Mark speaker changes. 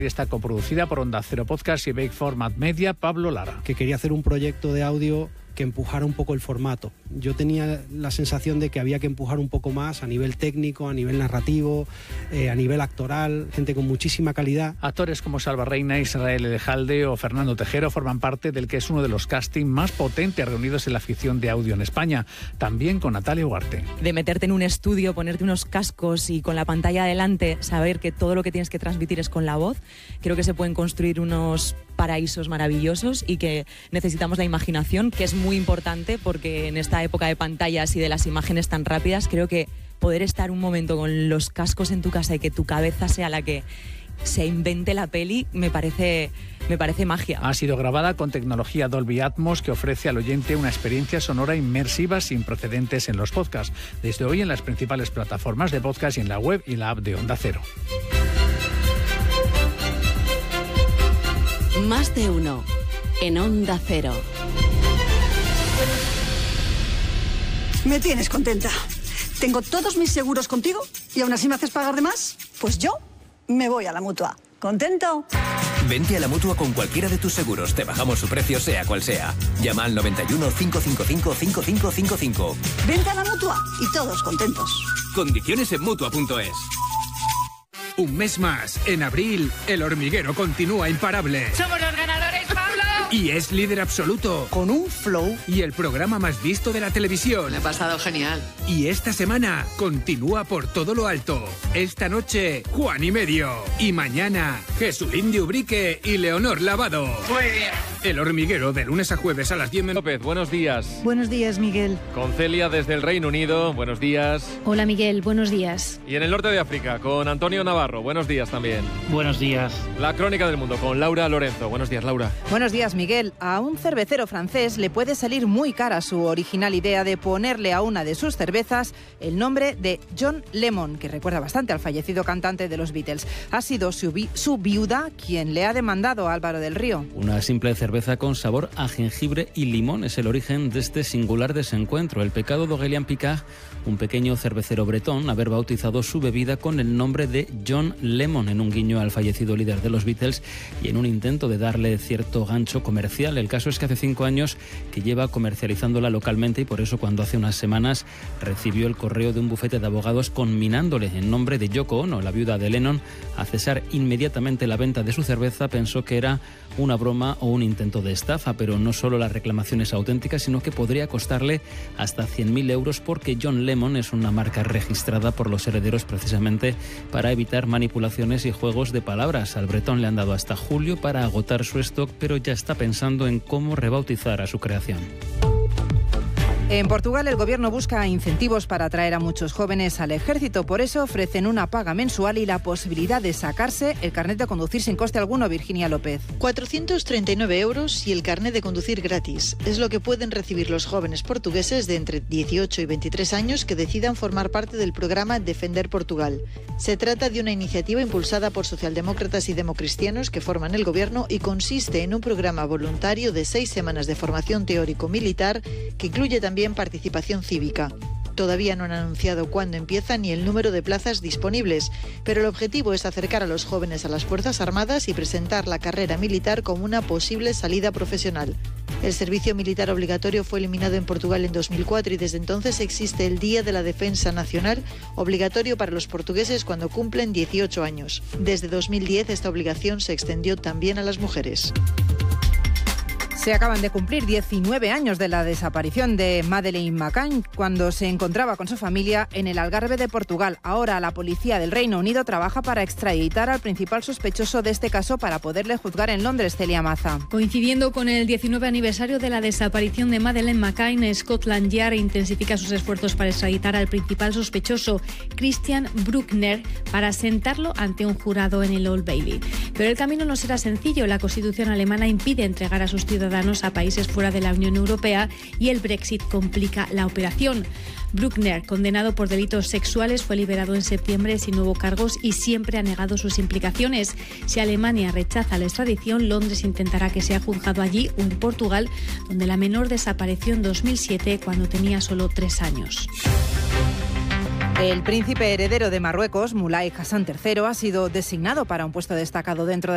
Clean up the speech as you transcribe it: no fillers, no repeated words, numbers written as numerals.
Speaker 1: Está coproducida por Onda Cero Podcast y Bake Format Media. Pablo Lara.
Speaker 2: Que quería hacer un proyecto de audio que empujara un poco el formato. Yo tenía la sensación de que había que empujar un poco más a nivel técnico, a nivel narrativo, a nivel actoral, gente con muchísima calidad.
Speaker 1: Actores como Salva Reina, Israel Elejalde o Fernando Tejero forman parte del que es uno de los castings más potentes reunidos en la ficción de audio en España, también con Natalia Ugarte.
Speaker 3: De meterte en un estudio, ponerte unos cascos y con la pantalla adelante saber que todo lo que tienes que transmitir es con la voz, creo que se pueden construir unos paraísos maravillosos y que necesitamos la imaginación, que es muy importante porque en esta época de pantallas y de las imágenes tan rápidas, creo que poder estar un momento con los cascos en tu casa y que tu cabeza sea la que se invente la peli, me parece magia.
Speaker 1: Ha sido grabada con tecnología Dolby Atmos que ofrece al oyente una experiencia sonora inmersiva sin precedentes en los podcasts. Desde hoy en las principales plataformas de podcast y en la web y la app de Onda Cero.
Speaker 4: Más de uno en Onda Cero.
Speaker 5: Me tienes contenta. Tengo todos mis seguros contigo y aún así me haces pagar de más. Pues yo me voy a la Mutua. ¿Contento?
Speaker 6: Vente a la Mutua con cualquiera de tus seguros. Te bajamos su precio sea cual sea. Llama al 91 555 5555.
Speaker 5: Vente a la Mutua y todos contentos.
Speaker 6: Condiciones en Mutua.es.
Speaker 7: Un mes más. En abril, El Hormiguero continúa imparable.
Speaker 8: ¡Somos los ganadores, Pablo!
Speaker 7: Y es líder absoluto.
Speaker 5: Con un flow.
Speaker 7: Y el programa más visto de la televisión.
Speaker 8: Me ha pasado genial.
Speaker 7: Y esta semana continúa por todo lo alto. Esta noche, Juan y Medio. Y mañana, Jesulín de Ubrique y Leonor Lavado.
Speaker 8: Muy bien.
Speaker 7: El Hormiguero, de lunes a jueves a las 10
Speaker 9: López, buenos días.
Speaker 10: Buenos días, Miguel.
Speaker 9: Con Celia desde el Reino Unido, buenos días.
Speaker 10: Hola, Miguel, buenos días.
Speaker 9: Y en el norte de África, con Antonio Navarro, buenos días también.
Speaker 11: Buenos días.
Speaker 9: La crónica del mundo, con Laura Lorenzo. Buenos días, Laura.
Speaker 12: Buenos días, Miguel. A un cervecero francés le puede salir muy cara su original idea de ponerle a una de sus cervezas el nombre de John Lemon, que recuerda bastante al fallecido cantante de los Beatles. Ha sido su viuda quien le ha demandado a Álvaro del Río.
Speaker 13: Una simple cerveza con sabor a jengibre y limón es el origen de este singular desencuentro. El pecado de Aurélien Picard, un pequeño cervecero bretón, haber bautizado su bebida con el nombre de John Lemon, en un guiño al fallecido líder de los Beatles y en un intento de darle cierto gancho comercial. El caso es que hace 5 años que lleva comercializándola localmente y por eso cuando hace unas semanas recibió el correo de un bufete de abogados conminándole en nombre de Yoko Ono, la viuda de Lennon, a cesar inmediatamente la venta de su cerveza, pensó que era una broma o un intento de estafa, pero no solo la reclamación es auténtica, sino que podría costarle hasta 100.000 euros porque John Lemon es una marca registrada por los herederos precisamente para evitar manipulaciones y juegos de palabras. Al bretón le han dado hasta julio para agotar su stock, pero ya está pensando en cómo rebautizar a su creación.
Speaker 12: En Portugal, el gobierno busca incentivos para atraer a muchos jóvenes al ejército. Por eso ofrecen una paga mensual y la posibilidad de sacarse el carnet de conducir sin coste alguno. Virginia López.
Speaker 14: 439 euros y el carnet de conducir gratis. Es lo que pueden recibir los jóvenes portugueses de entre 18 y 23 años que decidan formar parte del programa Defender Portugal. Se trata de una iniciativa impulsada por socialdemócratas y democristianos que forman el gobierno y consiste en un programa voluntario de 6 semanas de formación teórico-militar que incluye también participación cívica. Todavía no han anunciado cuándo empieza ni el número de plazas disponibles, pero el objetivo es acercar a los jóvenes a las Fuerzas Armadas y presentar la carrera militar como una posible salida profesional. El servicio militar obligatorio fue eliminado en Portugal en 2004 y desde entonces existe el Día de la Defensa Nacional, obligatorio para los portugueses cuando cumplen 18 años. Desde 2010 esta obligación se extendió también a las mujeres.
Speaker 12: Se acaban de cumplir 19 años de la desaparición de Madeleine McCann cuando se encontraba con su familia en el Algarve de Portugal. Ahora la policía del Reino Unido trabaja para extraditar al principal sospechoso de este caso para poderle juzgar en Londres. Celia Maza.
Speaker 10: Coincidiendo con el 19 aniversario de la desaparición de Madeleine McCann, Scotland Yard intensifica sus esfuerzos para extraditar al principal sospechoso, Christian Bruckner, para sentarlo ante un jurado en el Old Bailey. Pero el camino no será sencillo. La Constitución alemana impide entregar a sus ciudadanos a países fuera de la Unión Europea y el Brexit complica la operación. Bruckner, condenado por delitos sexuales, fue liberado en septiembre sin nuevos cargos y siempre ha negado sus implicaciones. Si Alemania rechaza la extradición, Londres intentará que sea juzgado allí o en Portugal, donde la menor desapareció en 2007 cuando tenía solo 3 años.
Speaker 12: El príncipe heredero de Marruecos, Moulay Hassan III, ha sido designado para un puesto destacado dentro de